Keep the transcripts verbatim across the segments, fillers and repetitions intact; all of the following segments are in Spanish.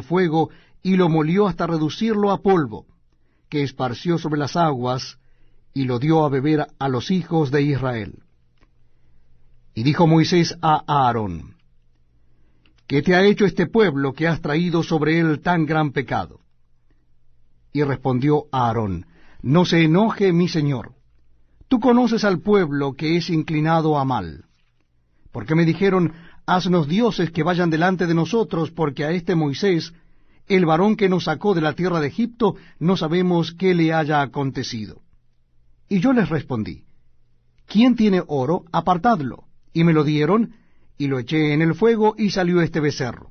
fuego, y lo molió hasta reducirlo a polvo, que esparció sobre las aguas, y lo dio a beber a los hijos de Israel. Y dijo Moisés a Aarón: ¿Qué te ha hecho este pueblo que has traído sobre él tan gran pecado? Y respondió Aarón: No se enoje mi señor. Tú conoces al pueblo que es inclinado a mal. Porque me dijeron: Haznos dioses que vayan delante de nosotros, porque a este Moisés, el varón que nos sacó de la tierra de Egipto, no sabemos qué le haya acontecido. Y yo les respondí: ¿Quién tiene oro? Apartadlo. Y me lo dieron, y lo eché en el fuego, y salió este becerro.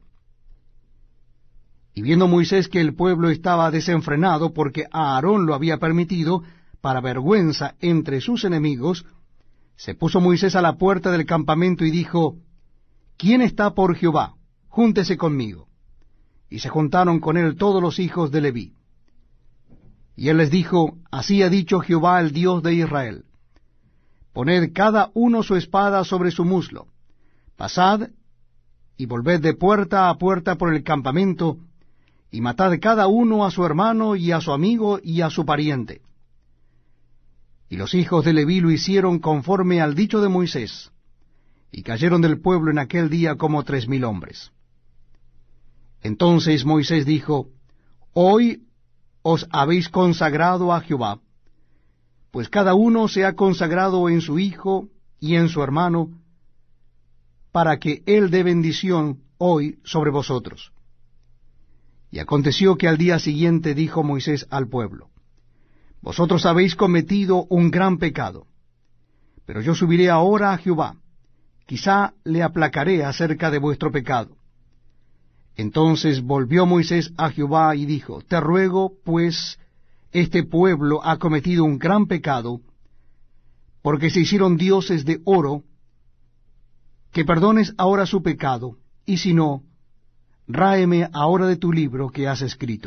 Y viendo Moisés que el pueblo estaba desenfrenado, porque Aarón lo había permitido, para vergüenza entre sus enemigos, se puso Moisés a la puerta del campamento y dijo: ¿Quién está por Jehová? Júntese conmigo. Y se juntaron con él todos los hijos de Leví. Y él les dijo: Así ha dicho Jehová, el Dios de Israel: Poned cada uno su espada sobre su muslo, pasad y volved de puerta a puerta por el campamento, y matad cada uno a su hermano y a su amigo y a su pariente. Y los hijos de Leví lo hicieron conforme al dicho de Moisés, y cayeron del pueblo en aquel día como tres mil hombres. Entonces Moisés dijo: Hoy os habéis consagrado a Jehová, pues cada uno se ha consagrado en su hijo y en su hermano, para que él dé bendición hoy sobre vosotros. Y aconteció que al día siguiente dijo Moisés al pueblo: Vosotros habéis cometido un gran pecado, pero yo subiré ahora a Jehová, quizá le aplacaré acerca de vuestro pecado. Entonces volvió Moisés a Jehová y dijo: Te ruego, pues, este pueblo ha cometido un gran pecado, porque se hicieron dioses de oro, que perdones ahora su pecado, y si no, ráeme ahora de tu libro que has escrito.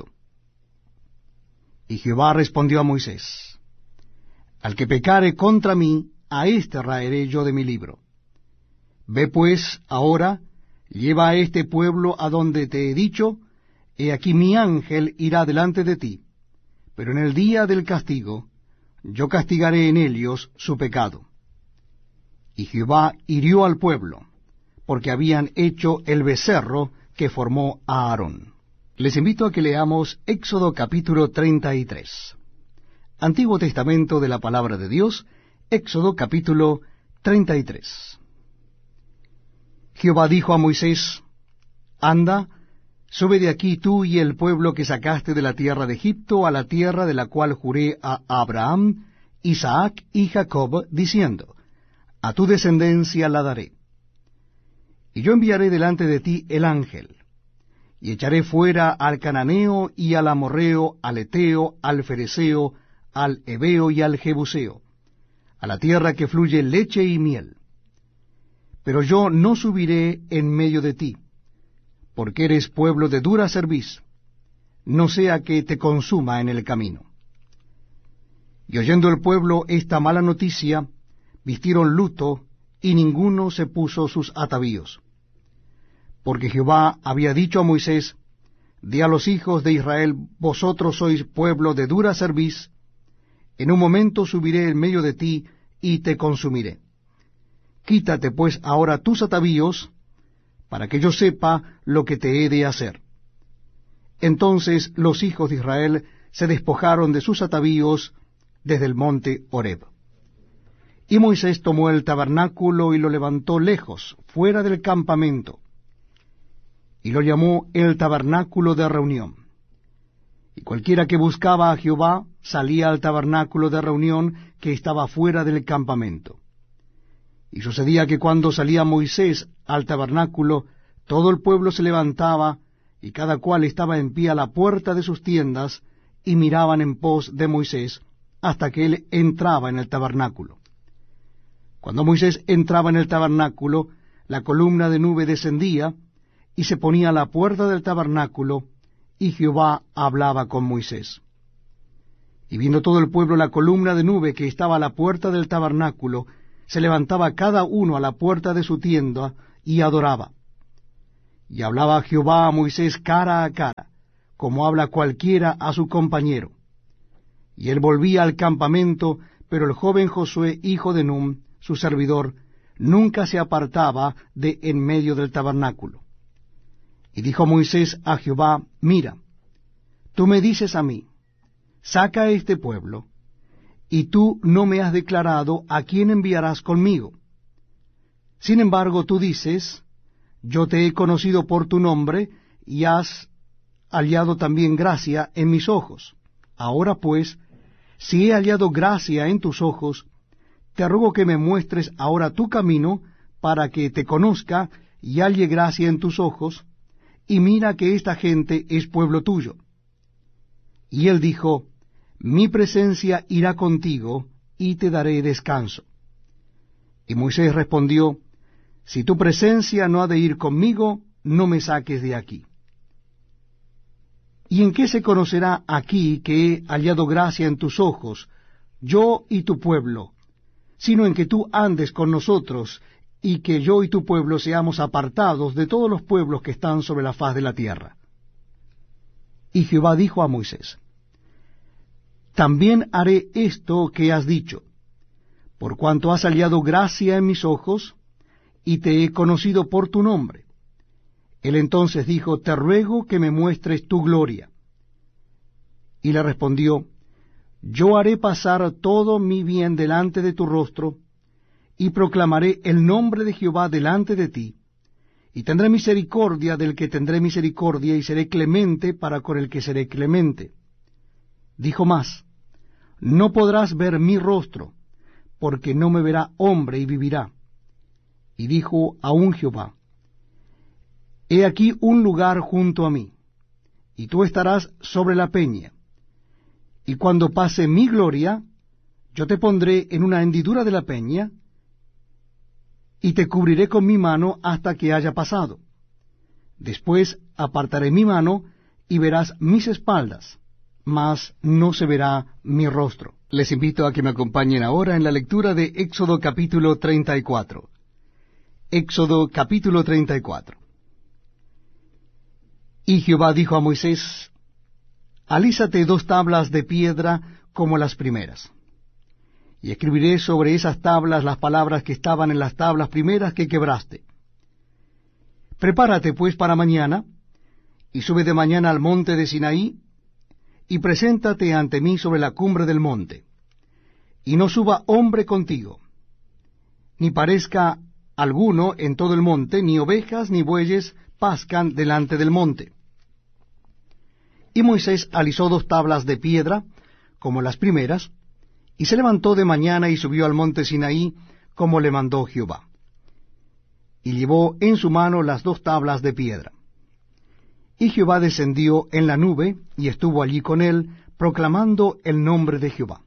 Y Jehová respondió a Moisés: Al que pecare contra mí, a éste raeré yo de mi libro. Ve pues ahora, lleva a este pueblo a donde te he dicho, he aquí mi ángel irá delante de ti, pero en el día del castigo yo castigaré en ellos su pecado. Y Jehová hirió al pueblo, porque habían hecho el becerro que formó a Aarón. Les invito a que leamos Éxodo capítulo treinta y tres. Antiguo Testamento de la Palabra de Dios, Éxodo capítulo treinta y tres. Jehová dijo a Moisés: Anda, sube de aquí tú y el pueblo que sacaste de la tierra de Egipto a la tierra de la cual juré a Abraham, Isaac y Jacob, diciendo: A tu descendencia la daré. Y yo enviaré delante de ti el ángel, y echaré fuera al cananeo y al amorreo, al eteo, al fereceo, al heveo y al jebuseo, a la tierra que fluye leche y miel. Pero yo no subiré en medio de ti, porque eres pueblo de dura cerviz, no sea que te consuma en el camino. Y oyendo el pueblo esta mala noticia, vistieron luto, y ninguno se puso sus atavíos. Porque Jehová había dicho a Moisés: Di a los hijos de Israel: Vosotros sois pueblo de dura cerviz, en un momento subiré en medio de ti, y te consumiré. Quítate pues ahora tus atavíos, para que yo sepa lo que te he de hacer. Entonces los hijos de Israel se despojaron de sus atavíos desde el monte Horeb. Y Moisés tomó el tabernáculo y lo levantó lejos, fuera del campamento, y lo llamó el tabernáculo de reunión. Y cualquiera que buscaba a Jehová salía al tabernáculo de reunión que estaba fuera del campamento. Y sucedía que cuando salía Moisés al tabernáculo, todo el pueblo se levantaba, y cada cual estaba en pie a la puerta de sus tiendas, y miraban en pos de Moisés, hasta que él entraba en el tabernáculo. Cuando Moisés entraba en el tabernáculo, la columna de nube descendía, y se ponía a la puerta del tabernáculo, y Jehová hablaba con Moisés. Y viendo todo el pueblo la columna de nube que estaba a la puerta del tabernáculo, se levantaba cada uno a la puerta de su tienda, y adoraba. Y hablaba Jehová a Moisés cara a cara, como habla cualquiera a su compañero. Y él volvía al campamento, pero el joven Josué, hijo de Nun, su servidor, nunca se apartaba de en medio del tabernáculo. Y dijo Moisés a Jehová, mira, tú me dices a mí, saca a este pueblo, y tú no me has declarado a quién enviarás conmigo. Sin embargo, tú dices, yo te he conocido por tu nombre, y has hallado también gracia en mis ojos. Ahora pues, si he hallado gracia en tus ojos, te ruego que me muestres ahora tu camino, para que te conozca y halle gracia en tus ojos, y mira que esta gente es pueblo tuyo. Y él dijo, mi presencia irá contigo, y te daré descanso. Y Moisés respondió, si tu presencia no ha de ir conmigo, no me saques de aquí. ¿Y en qué se conocerá aquí que he hallado gracia en tus ojos, yo y tu pueblo, sino en que tú andes con nosotros, y que yo y tu pueblo seamos apartados de todos los pueblos que están sobre la faz de la tierra? Y Jehová dijo a Moisés, también haré esto que has dicho, por cuanto has hallado gracia en mis ojos, y te he conocido por tu nombre. Él entonces dijo, te ruego que me muestres tu gloria. Y le respondió, yo haré pasar todo mi bien delante de tu rostro, y proclamaré el nombre de Jehová delante de ti, y tendré misericordia del que tendré misericordia, y seré clemente para con el que seré clemente. Dijo más, no podrás ver mi rostro, porque no me verá hombre y vivirá. Y dijo aún Jehová, he aquí un lugar junto a mí, y tú estarás sobre la peña, y cuando pase mi gloria, yo te pondré en una hendidura de la peña, y te cubriré con mi mano hasta que haya pasado. Después apartaré mi mano, y verás mis espaldas, mas no se verá mi rostro. Les invito a que me acompañen ahora en la lectura de Éxodo capítulo treinta y cuatro. Éxodo capítulo treinta y cuatro. Y Jehová dijo a Moisés, alízate dos tablas de piedra como las primeras, y escribiré sobre esas tablas las palabras que estaban en las tablas primeras que quebraste. Prepárate pues para mañana, y sube de mañana al monte de Sinaí, y preséntate ante mí sobre la cumbre del monte, y no suba hombre contigo, ni parezca alguno en todo el monte, ni ovejas ni bueyes pascan delante del monte. Y Moisés alisó dos tablas de piedra, como las primeras, y se levantó de mañana y subió al monte Sinaí, como le mandó Jehová. Y llevó en su mano las dos tablas de piedra. Y Jehová descendió en la nube, y estuvo allí con él, proclamando el nombre de Jehová.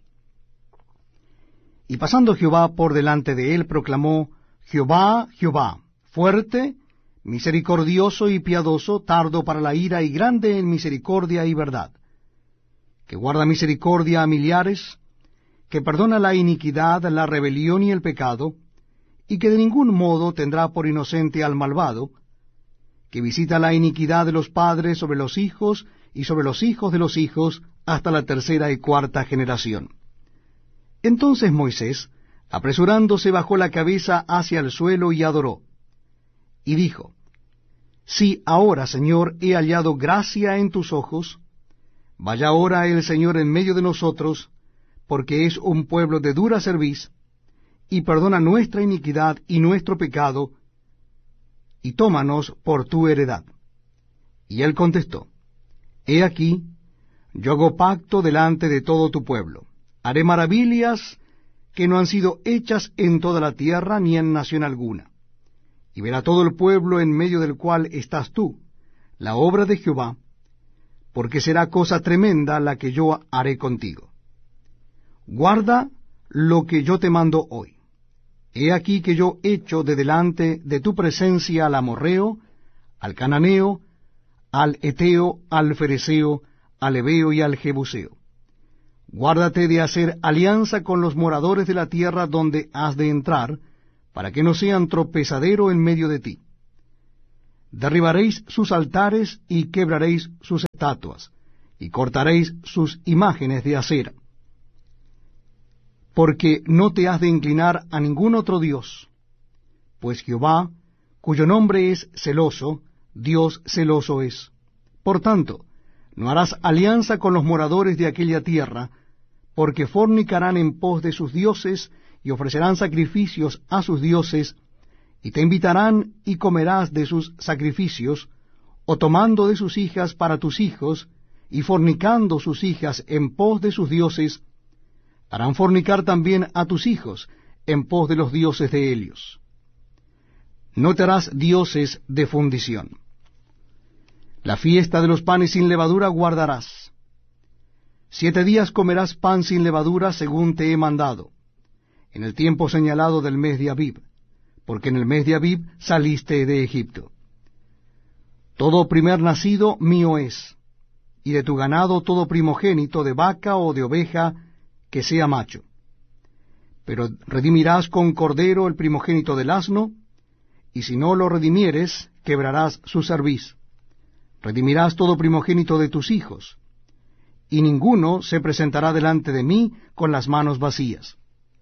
Y pasando Jehová por delante de él, proclamó, Jehová, Jehová, fuerte, misericordioso y piadoso, tardo para la ira y grande en misericordia y verdad, que guarda misericordia a millares, que perdona la iniquidad, la rebelión y el pecado, y que de ningún modo tendrá por inocente al malvado, que visita la iniquidad de los padres sobre los hijos y sobre los hijos de los hijos hasta la tercera y cuarta generación. Entonces Moisés, apresurándose, bajó la cabeza hacia el suelo y adoró. Y dijo, si ahora, Señor, he hallado gracia en tus ojos, vaya ahora el Señor en medio de nosotros, porque es un pueblo de dura cerviz, y perdona nuestra iniquidad y nuestro pecado, y tómanos por tu heredad. Y él contestó, he aquí, yo hago pacto delante de todo tu pueblo, haré maravillas que no han sido hechas en toda la tierra ni en nación alguna. Y verá todo el pueblo en medio del cual estás tú, la obra de Jehová, porque será cosa tremenda la que yo haré contigo. Guarda lo que yo te mando hoy. He aquí que yo echo de delante de tu presencia al amorreo, al cananeo, al eteo, al fereceo, al heveo y al jebuseo. Guárdate de hacer alianza con los moradores de la tierra donde has de entrar, para que no sean tropezadero en medio de ti. derribaréis sus altares y quebraréis sus estatuas, y cortaréis sus imágenes de acera. Porque no te has de inclinar a ningún otro Dios, pues Jehová, cuyo nombre es celoso, Dios celoso es. Por tanto, no harás alianza con los moradores de aquella tierra, porque fornicarán en pos de sus dioses, y ofrecerán sacrificios a sus dioses, y te invitarán y comerás de sus sacrificios, o tomando de sus hijas para tus hijos, y fornicando sus hijas en pos de sus dioses, harán fornicar también a tus hijos en pos de los dioses de ellos. No te harás dioses de fundición. La fiesta de los panes sin levadura guardarás. Siete días comerás pan sin levadura según te he mandado, en el tiempo señalado del mes de Abib, porque en el mes de Abib saliste de Egipto. Todo primer nacido mío es, y de tu ganado todo primogénito de vaca o de oveja que sea macho. Pero redimirás con cordero el primogénito del asno, y si no lo redimieres, quebrarás su cerviz. Redimirás todo primogénito de tus hijos, y ninguno se presentará delante de mí con las manos vacías.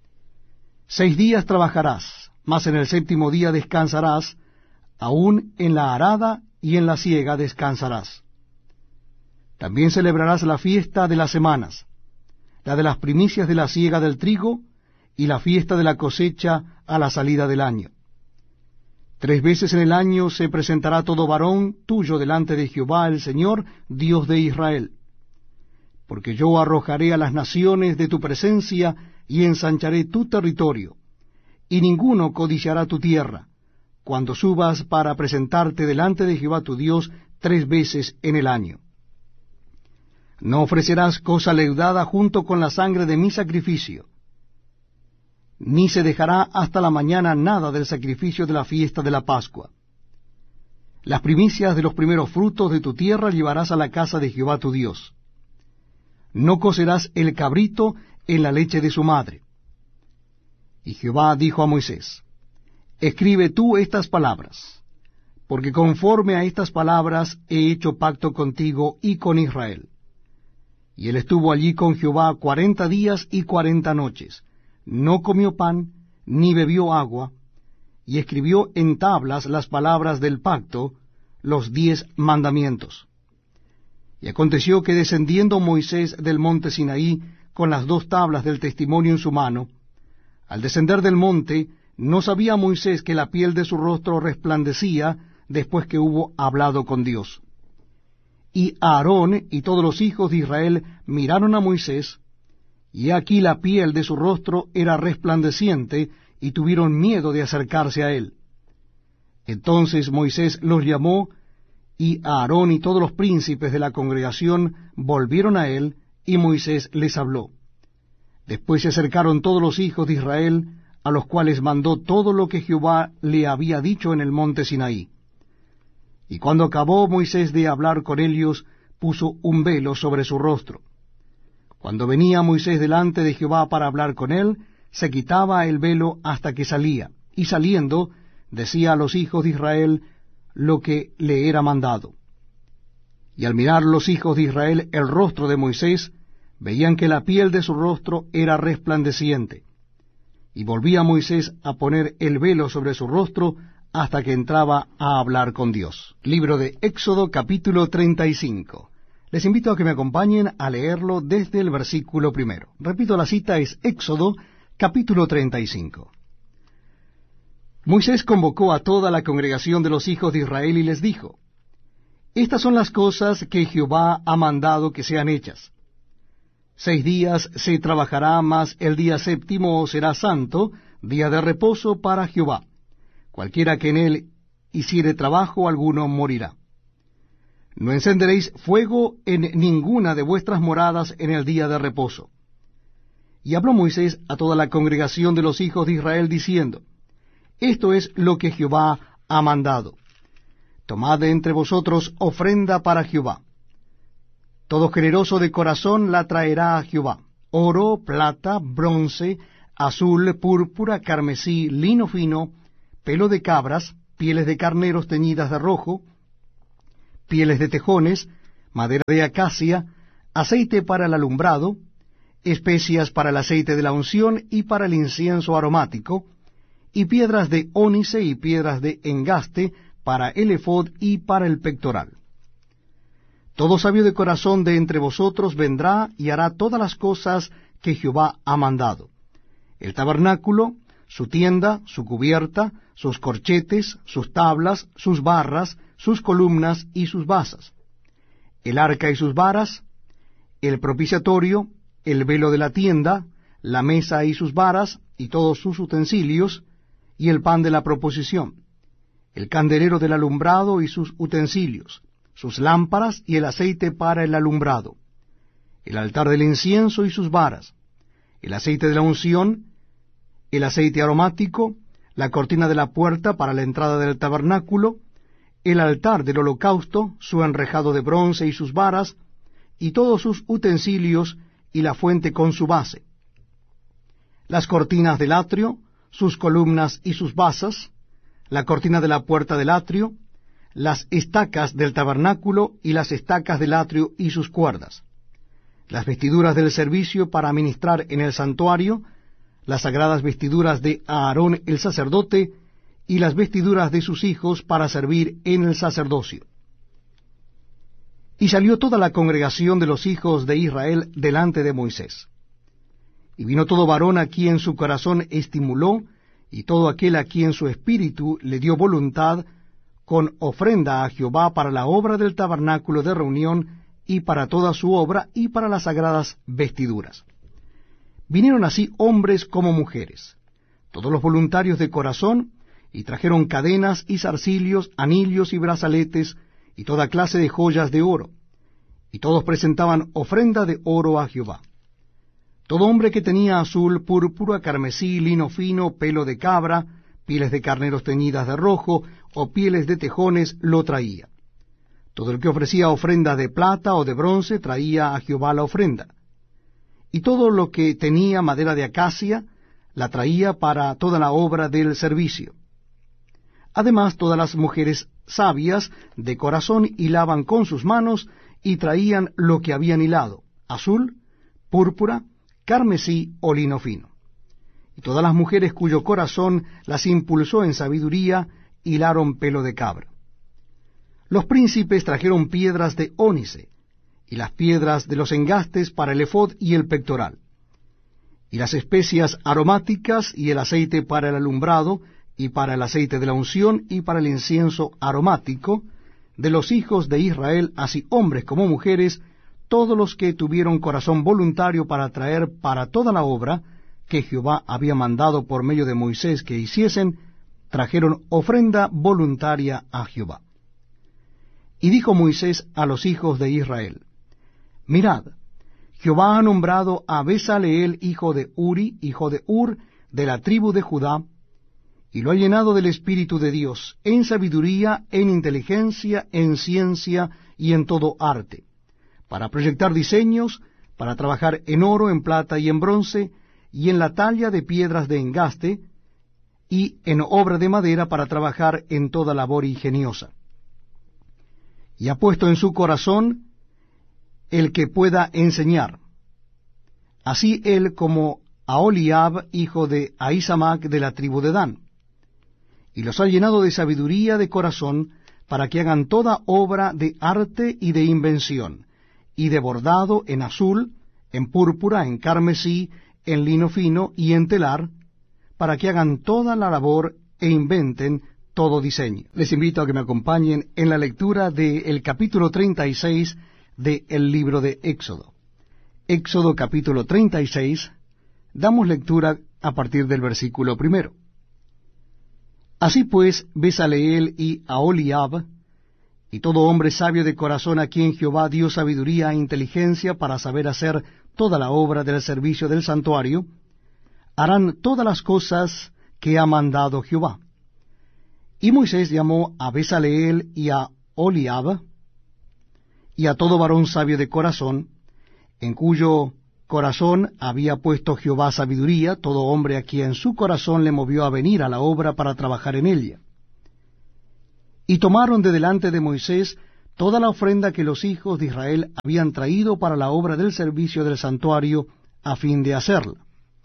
Seis días trabajarás, mas en el séptimo día descansarás, aun en la arada y en la siega descansarás. También celebrarás la fiesta de las semanas, la de las primicias de la siega del trigo, y la fiesta de la cosecha a la salida del año. Tres veces en el año se presentará todo varón tuyo delante de Jehová el Señor, Dios de Israel. Porque yo arrojaré a las naciones de tu presencia, y ensancharé tu territorio, y ninguno codiciará tu tierra, cuando subas para presentarte delante de Jehová tu Dios tres veces en el año. No ofrecerás cosa leudada junto con la sangre de mi sacrificio, ni se dejará hasta la mañana nada del sacrificio de la fiesta de la Pascua. Las primicias de los primeros frutos de tu tierra llevarás a la casa de Jehová tu Dios. No cocerás el cabrito en la leche de su madre. Y Jehová dijo a Moisés, escribe tú estas palabras, porque conforme a estas palabras he hecho pacto contigo y con Israel. Y él estuvo allí con Jehová cuarenta días y cuarenta noches, no comió pan, ni bebió agua, y escribió en tablas las palabras del pacto, los diez mandamientos. Y aconteció que descendiendo Moisés del monte Sinaí, con las dos tablas del testimonio en su mano, al descender del monte, no sabía Moisés que la piel de su rostro resplandecía después que hubo hablado con Dios. Y Aarón y todos los hijos de Israel miraron a Moisés, y aquí la piel de su rostro era resplandeciente, y tuvieron miedo de acercarse a él. Entonces Moisés los llamó, y Aarón y todos los príncipes de la congregación volvieron a él, y Moisés les habló. Después se acercaron todos los hijos de Israel, a los cuales mandó todo lo que Jehová le había dicho en el monte Sinaí. Y cuando acabó Moisés de hablar con ellos, puso un velo sobre su rostro. Cuando venía Moisés delante de Jehová para hablar con él, se quitaba el velo hasta que salía, y saliendo, decía a los hijos de Israel lo que le era mandado. Y al mirar los hijos de Israel el rostro de Moisés, veían que la piel de su rostro era resplandeciente. Y volvía Moisés a poner el velo sobre su rostro hasta que entraba a hablar con Dios. Libro de Éxodo, capítulo treinta y cinco. Les invito a que me acompañen a leerlo desde el versículo primero. Repito, la cita es Éxodo, capítulo treinta y cinco. Moisés convocó a toda la congregación de los hijos de Israel y les dijo, estas son las cosas que Jehová ha mandado que sean hechas. Seis días se trabajará, mas el día séptimo será santo, día de reposo para Jehová. Cualquiera que en él hiciere trabajo alguno morirá. No encenderéis fuego en ninguna de vuestras moradas en el día de reposo. Y habló Moisés a toda la congregación de los hijos de Israel, diciendo, esto es lo que Jehová ha mandado. Tomad de entre vosotros ofrenda para Jehová. Todo generoso de corazón la traerá a Jehová. Oro, plata, bronce, azul, púrpura, carmesí, lino fino, pelo de cabras, pieles de carneros teñidas de rojo, pieles de tejones, madera de acacia, aceite para el alumbrado, especias para el aceite de la unción y para el incienso aromático, y piedras de ónice y piedras de engaste para el ephod y para el pectoral. Todo sabio de corazón de entre vosotros vendrá y hará todas las cosas que Jehová ha mandado: el tabernáculo, su tienda, su cubierta, sus corchetes, sus tablas, sus barras, sus columnas y sus basas, el arca y sus varas, el propiciatorio, el velo de la tienda, la mesa y sus varas, y todos sus utensilios, y el pan de la proposición, el candelero del alumbrado y sus utensilios, sus lámparas y el aceite para el alumbrado, el altar del incienso y sus varas, el aceite de la unción, el aceite aromático, la cortina de la puerta para la entrada del tabernáculo, el altar del holocausto, su enrejado de bronce y sus varas, y todos sus utensilios, y la fuente con su base, las cortinas del atrio, sus columnas y sus basas, la cortina de la puerta del atrio, las estacas del tabernáculo y las estacas del atrio y sus cuerdas, las vestiduras del servicio para ministrar en el santuario, las sagradas vestiduras de Aarón el sacerdote, y las vestiduras de sus hijos para servir en el sacerdocio. Y salió toda la congregación de los hijos de Israel delante de Moisés. Y vino todo varón a quien su corazón estimuló, y todo aquel a quien su espíritu le dio voluntad, con ofrenda a Jehová para la obra del tabernáculo de reunión, y para toda su obra, y para las sagradas vestiduras. Vinieron así hombres como mujeres, todos los voluntarios de corazón, y trajeron cadenas y zarcilios, anillos y brazaletes, y toda clase de joyas de oro, y todos presentaban ofrenda de oro a Jehová. Todo hombre que tenía azul, púrpura, carmesí, lino fino, pelo de cabra, pieles de carneros teñidas de rojo, o pieles de tejones, lo traía. Todo el que ofrecía ofrenda de plata o de bronce traía a Jehová la ofrenda. Y todo lo que tenía madera de acacia, la traía para toda la obra del servicio. Además, todas las mujeres sabias de corazón hilaban con sus manos, y traían lo que habían hilado, azul, púrpura, carmesí o lino fino. Y todas las mujeres cuyo corazón las impulsó en sabiduría, hilaron pelo de cabra. Los príncipes trajeron piedras de ónice, y las piedras de los engastes para el ephod y el pectoral, y las especias aromáticas y el aceite para el alumbrado, y para el aceite de la unción, y para el incienso aromático, de los hijos de Israel, así hombres como mujeres, todos los que tuvieron corazón voluntario para traer para toda la obra que Jehová había mandado por medio de Moisés que hiciesen, trajeron ofrenda voluntaria a Jehová. Y dijo Moisés a los hijos de Israel: Mirad, Jehová ha nombrado a Besaleel, hijo de Uri, hijo de Ur, de la tribu de Judá, y lo ha llenado del Espíritu de Dios, en sabiduría, en inteligencia, en ciencia y en todo arte, para proyectar diseños, para trabajar en oro, en plata y en bronce, y en la talla de piedras de engaste, y en obra de madera para trabajar en toda labor ingeniosa. Y ha puesto en su corazón el que pueda enseñar, así él como Aholiab, hijo de Ahisamac de la tribu de Dan, y los ha llenado de sabiduría de corazón, para que hagan toda obra de arte y de invención, y de bordado en azul, en púrpura, en carmesí, en lino fino y en telar, para que hagan toda la labor e inventen todo diseño. Les invito a que me acompañen en la lectura del capítulo treinta y seis del libro de Éxodo. Éxodo capítulo treinta y seis, damos lectura a partir del versículo primero. Así pues, Besaleel y Aholiab, y todo hombre sabio de corazón a quien Jehová dio sabiduría e inteligencia para saber hacer toda la obra del servicio del santuario, harán todas las cosas que ha mandado Jehová. Y Moisés llamó a Besaleel y a Aholiab, y a todo varón sabio de corazón, en cuyo corazón había puesto Jehová sabiduría, todo hombre a quien su corazón le movió a venir a la obra para trabajar en ella. Y tomaron de delante de Moisés toda la ofrenda que los hijos de Israel habían traído para la obra del servicio del santuario, a fin de hacerla.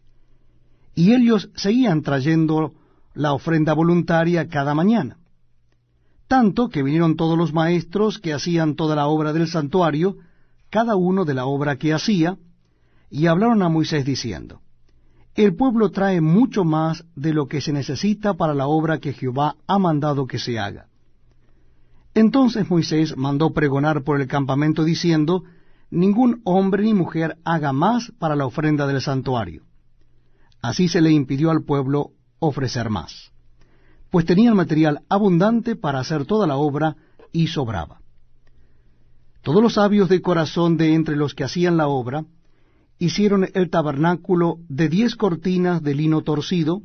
Y ellos seguían trayendo la ofrenda voluntaria cada mañana, tanto que vinieron todos los maestros que hacían toda la obra del santuario, cada uno de la obra que hacía, y hablaron a Moisés diciendo, el pueblo trae mucho más de lo que se necesita para la obra que Jehová ha mandado que se haga. Entonces Moisés mandó pregonar por el campamento diciendo, ningún hombre ni mujer haga más para la ofrenda del santuario. Así se le impidió al pueblo ofrecer más, pues tenían material abundante para hacer toda la obra y sobraba. Todos los sabios de corazón de entre los que hacían la obra hicieron el tabernáculo de diez cortinas de lino torcido,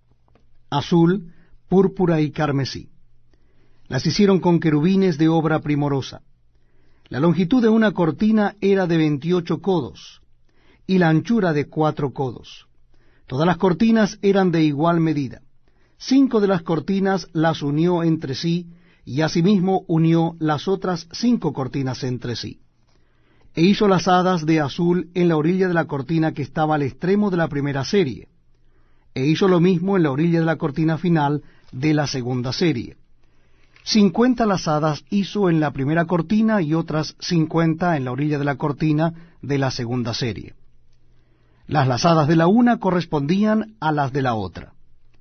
azul, púrpura y carmesí. Las hicieron con querubines de obra primorosa. La longitud de una cortina era de veintiocho codos, y la anchura de cuatro codos. Todas las cortinas eran de igual medida. Cinco de las cortinas las unió entre sí, y asimismo unió las otras cinco cortinas entre sí. E hizo las hadas de azul en la orilla de la cortina que estaba al extremo de la primera serie. E hizo lo mismo en la orilla de la cortina final de la segunda serie. Cincuenta lazadas hizo en la primera cortina y otras cincuenta en la orilla de la cortina de la segunda serie. Las lazadas de la una correspondían a las de la otra.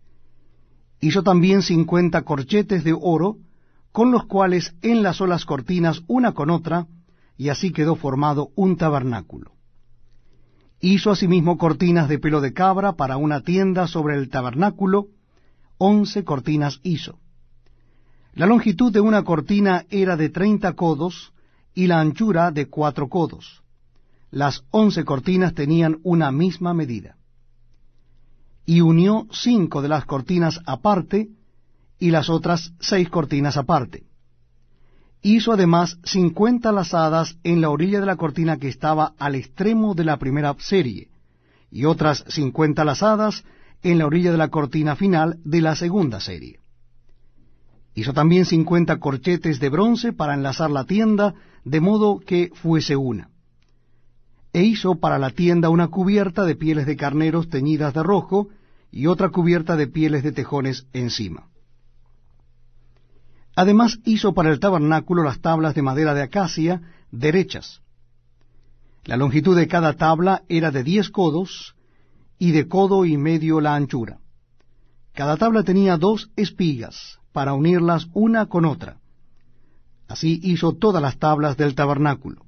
Hizo también cincuenta corchetes de oro, con los cuales enlazó las cortinas una con otra, y así quedó formado un tabernáculo. Hizo asimismo cortinas de pelo de cabra para una tienda sobre el tabernáculo, once cortinas hizo. La longitud de una cortina era de treinta codos, y la anchura de cuatro codos. Las once cortinas tenían una misma medida. Y unió cinco de las cortinas aparte, y las otras seis cortinas aparte. Hizo además cincuenta lazadas en la orilla de la cortina que estaba al extremo de la primera serie, y otras cincuenta lazadas en la orilla de la cortina final de la segunda serie. Hizo también cincuenta corchetes de bronce para enlazar la tienda, de modo que fuese una. E hizo para la tienda una cubierta de pieles de carneros teñidas de rojo, y otra cubierta de pieles de tejones encima. Además hizo para el tabernáculo las tablas de madera de acacia derechas. La longitud de cada tabla era de diez codos, y de codo y medio la anchura. Cada tabla tenía dos espigas, para unirlas una con otra. Así hizo todas las tablas del tabernáculo.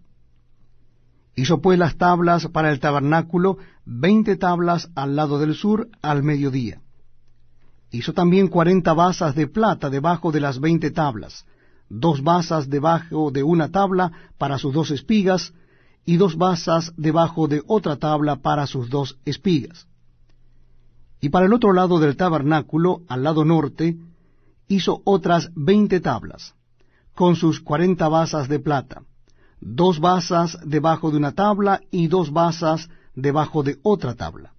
Hizo pues las tablas para el tabernáculo, veinte tablas al lado del sur, al mediodía. Hizo también cuarenta basas de plata debajo de las veinte tablas, dos basas debajo de una tabla para sus dos espigas, y dos basas debajo de otra tabla para sus dos espigas. Y para el otro lado del tabernáculo, al lado norte, hizo otras veinte tablas, con sus cuarenta basas de plata, dos basas debajo de una tabla y dos basas debajo de otra tabla.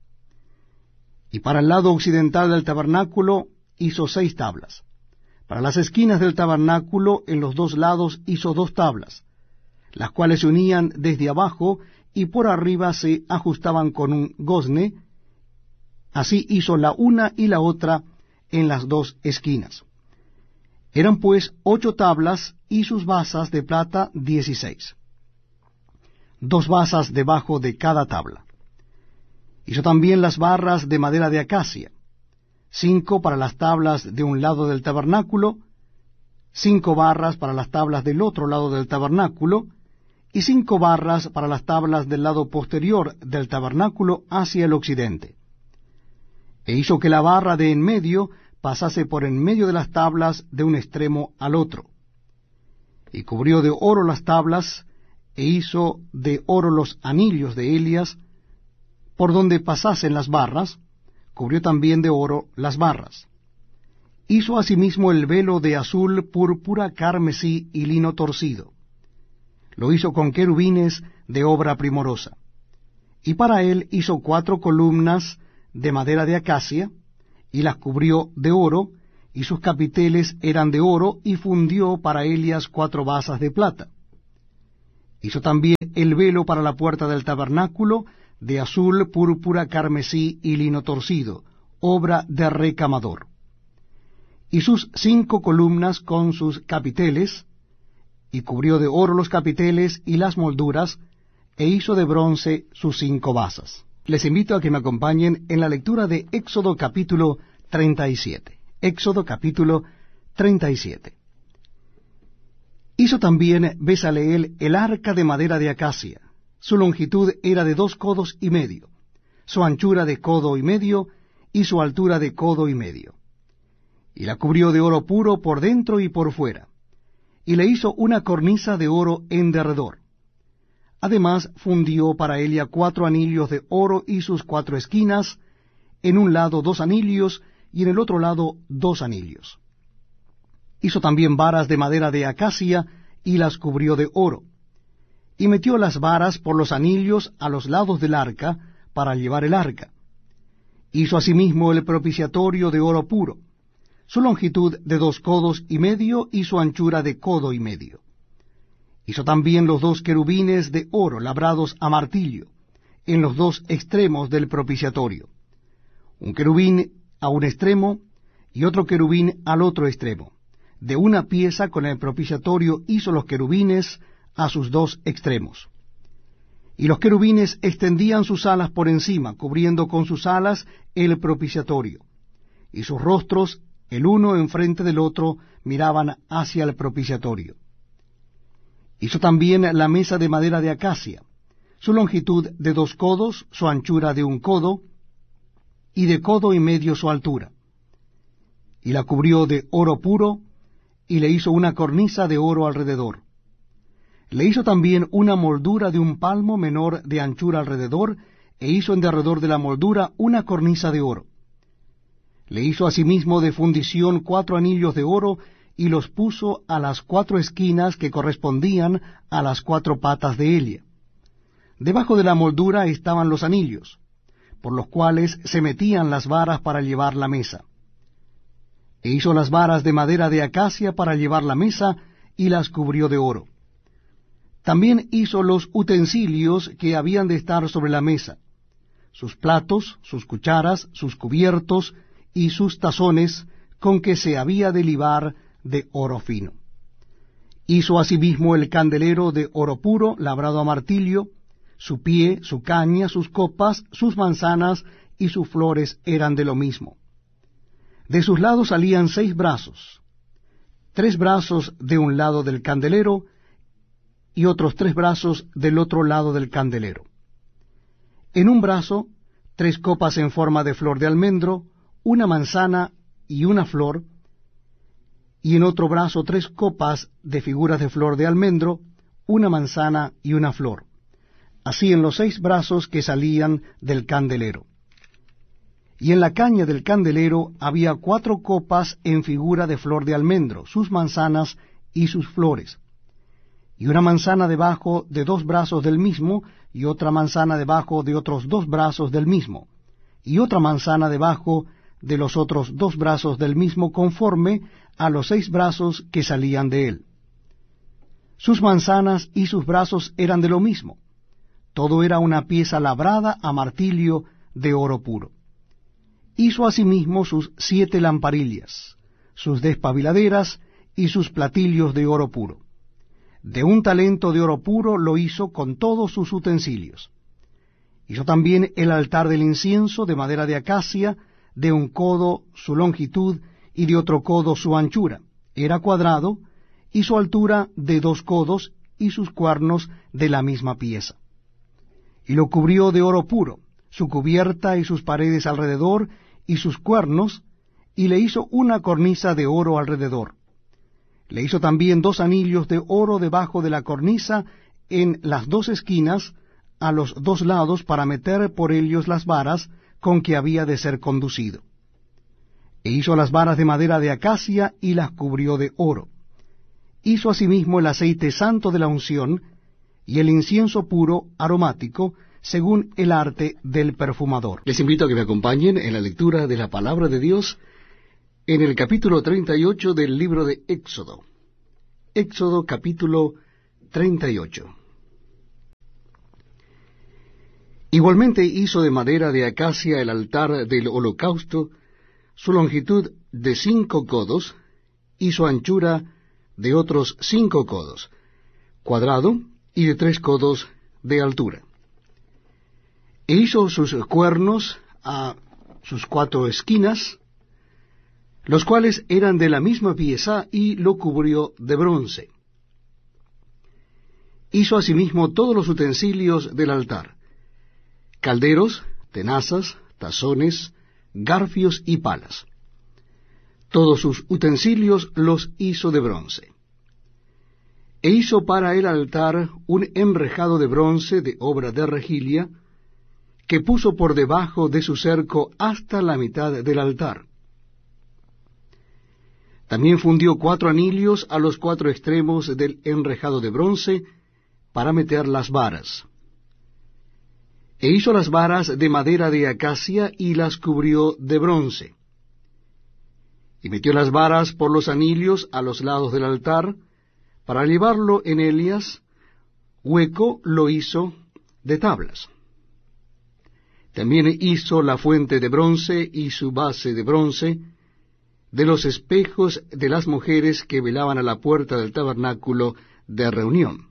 Y para el lado occidental del tabernáculo hizo seis tablas. Para las esquinas del tabernáculo en los dos lados hizo dos tablas, las cuales se unían desde abajo y por arriba se ajustaban con un gozne. Así hizo la una y la otra en las dos esquinas. Eran pues ocho tablas y sus basas de plata dieciséis. Dos basas debajo de cada tabla. Hizo también las barras de madera de acacia, cinco para las tablas de un lado del tabernáculo, cinco barras para las tablas del otro lado del tabernáculo, y cinco barras para las tablas del lado posterior del tabernáculo hacia el occidente. E hizo que la barra de en medio pasase por en medio de las tablas de un extremo al otro. Y cubrió de oro las tablas, e hizo de oro los anillos de Elias, por donde pasasen las barras, cubrió también de oro las barras. Hizo asimismo el velo de azul, púrpura, carmesí y lino torcido. Lo hizo con querubines de obra primorosa. Y para él hizo cuatro columnas de madera de acacia, y las cubrió de oro, y sus capiteles eran de oro, y fundió para ellas cuatro basas de plata. Hizo también el velo para la puerta del tabernáculo, de azul, púrpura, carmesí y lino torcido, obra de recamador. Y sus cinco columnas con sus capiteles, y cubrió de oro los capiteles y las molduras, e hizo de bronce sus cinco basas. Les invito a que me acompañen en la lectura de Éxodo capítulo treinta y siete. Éxodo capítulo treinta y siete. Hizo también Bezaleel el arca de madera de acacia. Su longitud era de dos codos y medio, su anchura de codo y medio, y su altura de codo y medio. Y la cubrió de oro puro por dentro y por fuera, y le hizo una cornisa de oro en derredor. Además fundió para ella cuatro anillos de oro y sus cuatro esquinas, en un lado dos anillos, y en el otro lado dos anillos. Hizo también varas de madera de acacia, y las cubrió de oro. Y metió las varas por los anillos a los lados del arca, para llevar el arca. Hizo asimismo el propiciatorio de oro puro, su longitud de dos codos y medio, y su anchura de codo y medio. Hizo también los dos querubines de oro labrados a martillo, en los dos extremos del propiciatorio, un querubín a un extremo, y otro querubín al otro extremo. De una pieza con el propiciatorio hizo los querubines a sus dos extremos. Y los querubines extendían sus alas por encima, cubriendo con sus alas el propiciatorio, y sus rostros, el uno enfrente del otro, miraban hacia el propiciatorio. Hizo también la mesa de madera de acacia, su longitud de dos codos, su anchura de un codo, y de codo y medio su altura. Y la cubrió de oro puro, y le hizo una cornisa de oro alrededor. Le hizo también una moldura de un palmo menor de anchura alrededor, e hizo en derredor de la moldura una cornisa de oro. Le hizo asimismo de fundición cuatro anillos de oro, y los puso a las cuatro esquinas que correspondían a las cuatro patas de ella. Debajo de la moldura estaban los anillos, por los cuales se metían las varas para llevar la mesa. E hizo las varas de madera de acacia para llevar la mesa, y las cubrió de oro. También hizo los utensilios que habían de estar sobre la mesa, sus platos, sus cucharas, sus cubiertos y sus tazones, con que se había de libar de oro fino. Hizo asimismo el candelero de oro puro, labrado a martillo, su pie, su caña, sus copas, sus manzanas y sus flores eran de lo mismo. De sus lados salían seis brazos, tres brazos de un lado del candelero, y otros tres brazos del otro lado del candelero. En un brazo, tres copas en forma de flor de almendro, una manzana y una flor, y en otro brazo tres copas de figuras de flor de almendro, una manzana y una flor, así en los seis brazos que salían del candelero. Y en la caña del candelero había cuatro copas en figura de flor de almendro, sus manzanas y sus flores, y una manzana debajo de dos brazos del mismo, y otra manzana debajo de otros dos brazos del mismo, y otra manzana debajo de los otros dos brazos del mismo, conforme a los seis brazos que salían de él. Sus manzanas y sus brazos eran de lo mismo. Todo era una pieza labrada a martillo de oro puro. Hizo asimismo sus siete lamparillas, sus despabiladeras y sus platillos de oro puro. De un talento de oro puro lo hizo con todos sus utensilios. Hizo también el altar del incienso de madera de acacia, de un codo su longitud y de otro codo su anchura. Era cuadrado, y su altura de dos codos, y sus cuernos de la misma pieza. Y lo cubrió de oro puro, su cubierta y sus paredes alrededor, y sus cuernos, y le hizo una cornisa de oro alrededor. Le hizo también dos anillos de oro debajo de la cornisa en las dos esquinas, a los dos lados, para meter por ellos las varas con que había de ser conducido. E hizo las varas de madera de acacia y las cubrió de oro. Hizo asimismo el aceite santo de la unción y el incienso puro aromático, según el arte del perfumador. Les invito a que me acompañen en la lectura de la palabra de Dios En el capítulo treinta y ocho del libro de Éxodo. Éxodo capítulo treinta y ocho. Igualmente hizo de madera de acacia el altar del holocausto, su longitud de cinco codos, y su anchura de otros cinco codos, cuadrado y de tres codos de altura. E hizo sus cuernos a sus cuatro esquinas, los cuales eran de la misma pieza, y lo cubrió de bronce. Hizo asimismo todos los utensilios del altar: calderos, tenazas, tazones, garfios y palas. Todos sus utensilios los hizo de bronce. E hizo para el altar un enrejado de bronce de obra de regilia, que puso por debajo de su cerco hasta la mitad del altar. También fundió cuatro anillos a los cuatro extremos del enrejado de bronce para meter las varas. E hizo las varas de madera de acacia y las cubrió de bronce. Y metió las varas por los anillos a los lados del altar, para llevarlo en ellas, hueco lo hizo de tablas. También hizo la fuente de bronce y su base de bronce, de los espejos de las mujeres que velaban a la puerta del tabernáculo de reunión.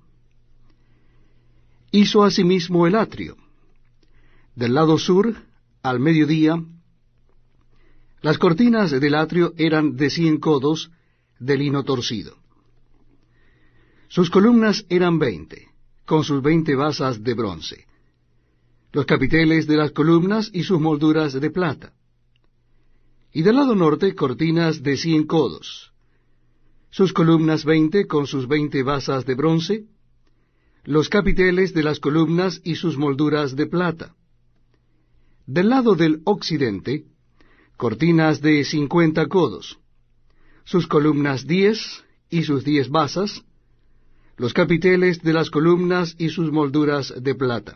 Hizo asimismo el atrio. Del lado sur, al mediodía, las cortinas del atrio eran de cien codos de lino torcido. Sus columnas eran veinte, con sus veinte basas de bronce. Los capiteles de las columnas y sus molduras de plata. Y del lado norte, cortinas de cien codos. Sus columnas veinte, con sus veinte basas de bronce. Los capiteles de las columnas y sus molduras de plata. Del lado del occidente, cortinas de cincuenta codos. Sus columnas diez, y sus diez basas. Los capiteles de las columnas y sus molduras de plata.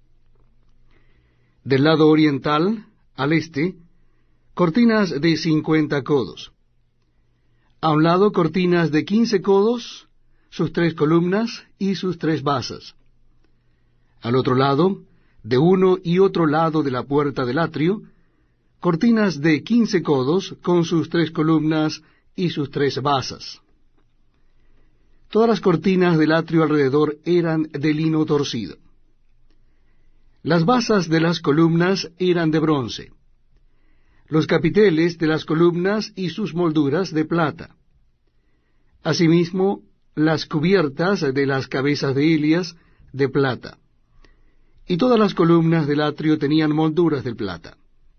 Del lado oriental, al este, cortinas de cincuenta codos. A un lado, cortinas de quince codos, sus tres columnas y sus tres basas. Al otro lado, de uno y otro lado de la puerta del atrio, cortinas de quince codos, con sus tres columnas y sus tres basas. Todas las cortinas del atrio alrededor eran de lino torcido. Las basas de las columnas eran de bronce. Los capiteles de las columnas y sus molduras de plata. Asimismo, las cubiertas de las cabezas de Elias de plata. Y todas las columnas del atrio tenían molduras de plata.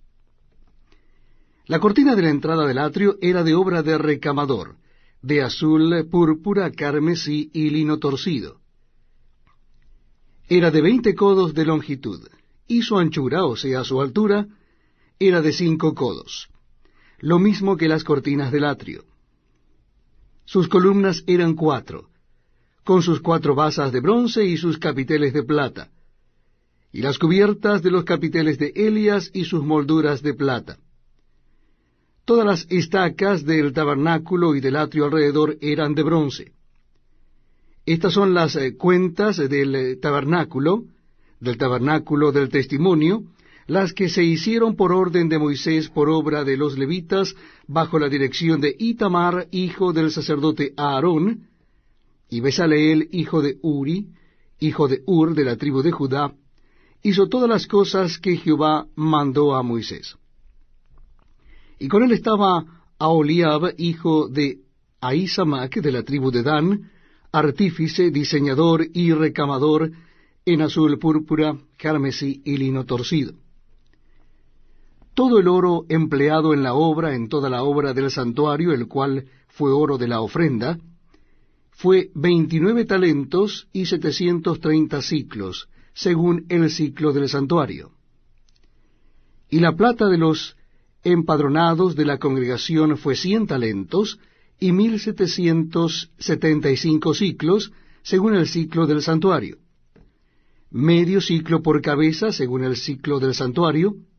La cortina de la entrada del atrio era de obra de recamador, de azul, púrpura, carmesí y lino torcido. Era de veinte codos de longitud, y su anchura, o sea, su altura, era de cinco codos, lo mismo que las cortinas del atrio. Sus columnas eran cuatro, con sus cuatro basas de bronce y sus capiteles de plata, y las cubiertas de los capiteles de Elias y sus molduras de plata. Todas las estacas del tabernáculo y del atrio alrededor eran de bronce. Estas son las eh, cuentas del eh, tabernáculo, del tabernáculo del testimonio, las que se hicieron por orden de Moisés por obra de los levitas, bajo la dirección de Itamar, hijo del sacerdote Aarón, y Besaleel, hijo de Uri, hijo de Ur, de la tribu de Judá, hizo todas las cosas que Jehová mandó a Moisés. Y con él estaba Aholiab, hijo de Ahisamac, de la tribu de Dan, artífice, diseñador y recamador en azul, púrpura, carmesí y lino torcido. Todo el oro empleado en la obra, en toda la obra del santuario, el cual fue oro de la ofrenda, fue veintinueve talentos y setecientos treinta siclos, según el ciclo del santuario. Y la plata de los empadronados de la congregación fue cien talentos y mil setecientos setenta y cinco ciclos, según el ciclo del santuario. Medio ciclo por cabeza, según el ciclo del santuario,